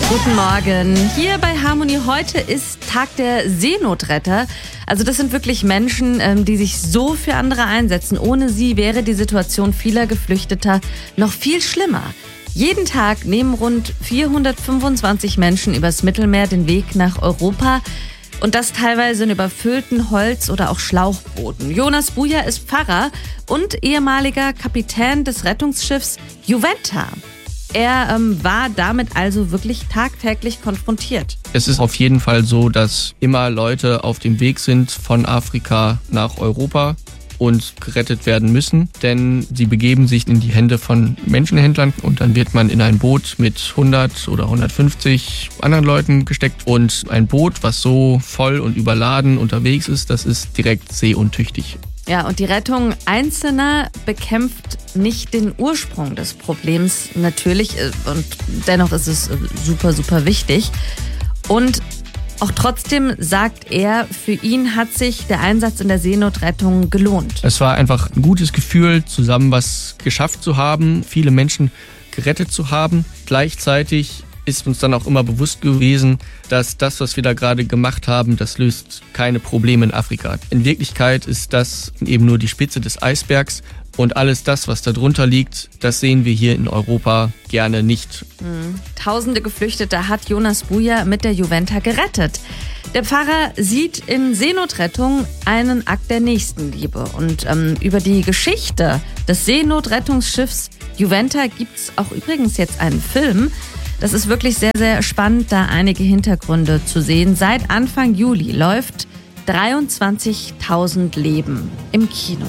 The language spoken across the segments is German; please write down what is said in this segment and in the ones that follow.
Guten Morgen. Hier bei Harmony heute ist Tag der Seenotretter. Also das sind wirklich Menschen, die sich so für andere einsetzen. Ohne sie wäre die Situation vieler Geflüchteter noch viel schlimmer. Jeden Tag nehmen rund 425 Menschen übers Mittelmeer den Weg nach Europa. Und das teilweise in überfüllten Holz- oder auch Schlauchbooten. Jonas Buja ist Pfarrer und ehemaliger Kapitän des Rettungsschiffs Juventa. Er war damit also wirklich tagtäglich konfrontiert. Es ist auf jeden Fall so, dass immer Leute auf dem Weg sind von Afrika nach Europa und gerettet werden müssen, denn sie begeben sich in die Hände von Menschenhändlern und dann wird man in ein Boot mit 100 oder 150 anderen Leuten gesteckt und ein Boot, was so voll und überladen unterwegs ist, das ist direkt seeuntüchtig. Ja, und die Rettung Einzelner bekämpft nicht den Ursprung des Problems natürlich und dennoch ist es super, super wichtig. Und auch trotzdem sagt er, für ihn hat sich der Einsatz in der Seenotrettung gelohnt. Es war einfach ein gutes Gefühl, zusammen was geschafft zu haben, viele Menschen gerettet zu haben. Gleichzeitig ist uns dann auch immer bewusst gewesen, dass das, was wir da gerade gemacht haben, das löst keine Probleme in Afrika. In Wirklichkeit ist das eben nur die Spitze des Eisbergs und alles das, was da drunter liegt, das sehen wir hier in Europa gerne nicht. Tausende Geflüchtete hat Jonas Buja mit der Juventa gerettet. Der Pfarrer sieht in Seenotrettung einen Akt der Nächstenliebe. Und über die Geschichte des Seenotrettungsschiffs Juventa gibt's auch übrigens jetzt einen Film. Das ist wirklich sehr, sehr spannend, da einige Hintergründe zu sehen. Seit Anfang Juli läuft 23.000 Leben im Kino.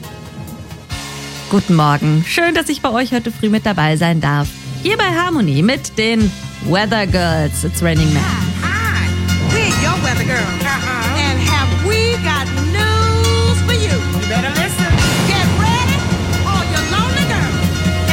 Guten Morgen. Schön, dass ich bei euch heute früh mit dabei sein darf. Hier bei Harmony mit den Weather Girls. It's raining men. Hi, we're your weather girls.